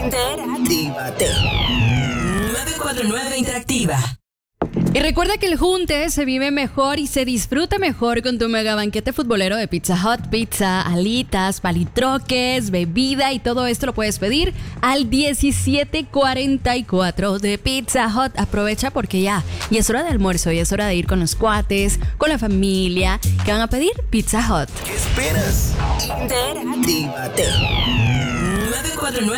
Interactívate. 949 Interactiva. Y recuerda que el junte se vive mejor y se disfruta mejor con tu mega banquete futbolero de Pizza Hut. Pizza, alitas, palitroques, bebida y todo esto lo puedes pedir al 1744 de Pizza Hut. Aprovecha porque ya es hora de almuerzo y es hora de ir con los cuates, con la familia. ¿Qué van a pedir? Pizza Hut. ¿Qué esperas? Interactívate. 949